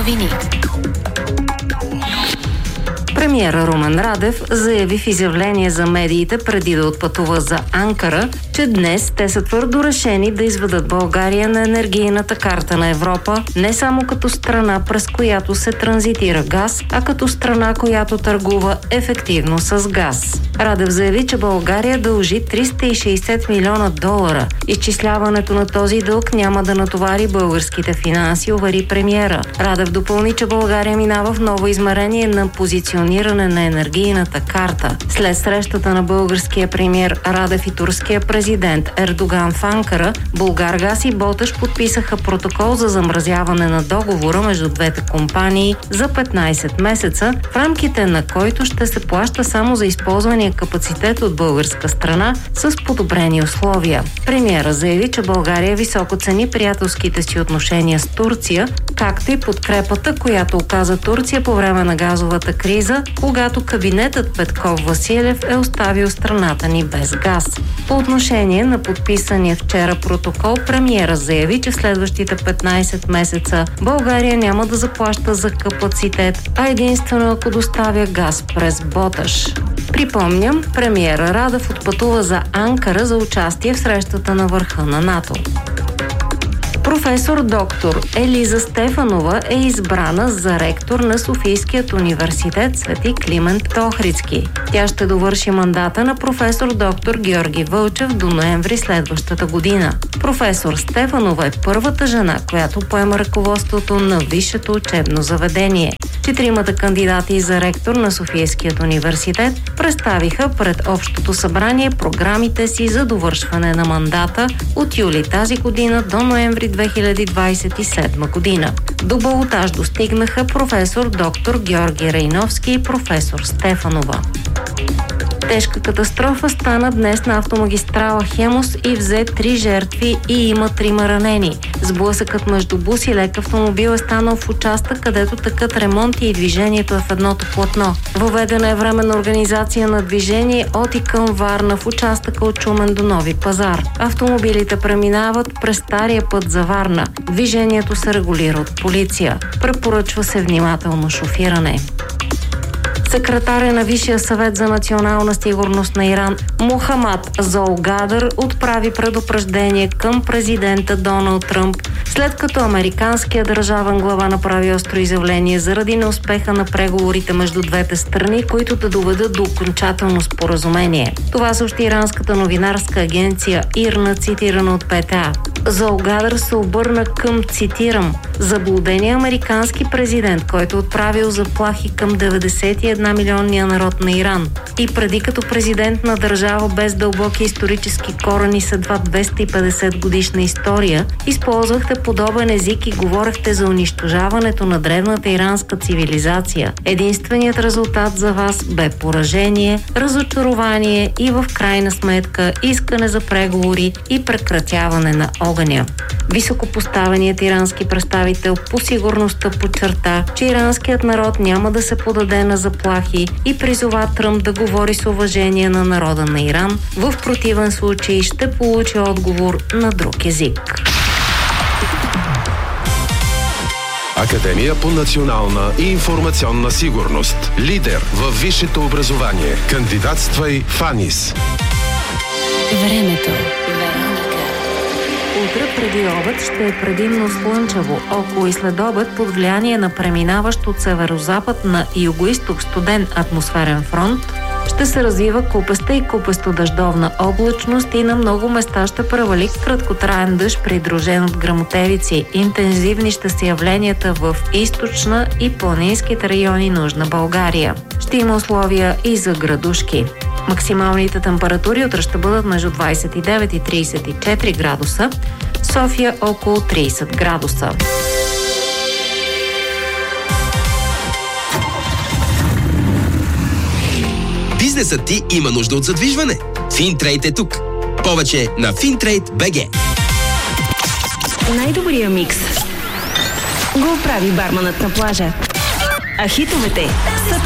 новини. Премиерът Румен Радев заяви в изявление за медиите преди да отпътува за Анкара, че днес те са твърдо решени да изведат България на енергийната карта на Европа, не само като страна, през която се транзитира газ, а като страна, която търгува ефективно с газ. Радев заяви, че България дължи $360 милиона. Изчисляването на този дълг няма да натовари българските финанси, увери премиера. Радев допълни, че България минава в ново измерение на позициониране на енергийната карта. След срещата на българския премиер Радев и турския президент Ердоган в Анкара, Булгаргаз и Боташ подписаха протокол за замразяване на договора между двете компании за 15 месеца, в рамките на който ще се плаща само за използвания капацитет от българска страна с подобрени условия. Премиера заяви, че България високо цени приятелските си отношения с Турция, както и подкрепата, която оказа Турция по време на газовата криза, когато кабинетът Петков-Василев е оставил страната ни без газ. По отношение на подписания вчера протокол, премиера заяви, че в следващите 15 месеца България няма да заплаща за капацитет, а единствено ако доставя газ през Боташ. Припомням, премиера Радев отпътува за Анкара за участие в срещата на върха на НАТО. Професор доктор Елиза Стефанова е избрана за ректор на Софийският университет Свети Климент Охридски. Тя ще довърши мандата на професор доктор Георги Вълчев до ноември следващата година. Професор Стефанова е първата жена, която поема ръководството на висшето учебно заведение. 4-мата кандидати за ректор на Софийският университет представиха пред Общото събрание програмите си за довършване на мандата от юли тази година до ноември 2027 година. До балотаж достигнаха професор доктор Георги Рейновски и професор Стефанова. Тежка катастрофа стана днес на автомагистрала Хемус и взе 3 жертви и има 3 ранени. Сблъсъкът между бус и лек автомобил е станал в участък, където текат ремонти и движението е в едното платно. Въведена е временна организация на движение от и към Варна в участъка от Шумен до Нови пазар. Автомобилите преминават през стария път за Варна. Движението се регулира от полиция. Препоръчва се внимателно шофиране. Секретаря на Висшия съвет за национална сигурност на Иран Мохамад Золгадър отправи предупреждение към президента Доналд Тръмп, след като американският държавен глава направи остро изявление заради неуспеха на преговорите между двете страни, които да доведат до окончателно споразумение. Това съобщи иранската новинарска агенция ИРНА, цитирана от ПТА. Золгадър се обърна към, цитирам, заблудения американски президент, който отправил заплахи към 91 милионния народ на Иран. И преди като президент на държава без дълбоки исторически корени с едва 250 годишна история, използвахте подобен език и говорехте за унищожаването на древната иранска цивилизация. Единственият резултат за вас бе поражение, разочарование и в крайна сметка искане за преговори и прекратяване на огъня. Високопоставеният ирански представител по сигурността подчерта, че иранският народ няма да се подаде на заплахи и призова Тръмп да говори с уважение на народа на Иран. В противен случай ще получи отговор на друг език. Академия по национална и информационна сигурност. Лидер във висшето образование. Кандидатствай в АНИС. Времето. Утре преди обед ще е предимно слънчево. Около и след обед под влияние на преминаващ от северозапад на югоизток студен атмосферен фронт ще се развива купеста и купесто-дъждовна облачност и на много места ще превали краткотраен дъжд, придружен от гръмотевици. Интензивни ще са явленията в източна и планинските райони на Южна България. Ще има условия и за градушки. Максималните температури утре ще бъдат между 29 и 34 градуса, София около 30 градуса. Бизнесът ти има нужда от задвижване. Финтрейд е тук. Повече на Fintrade.bg. Най-добрия микс го прави барманът на плажа. А хитовете са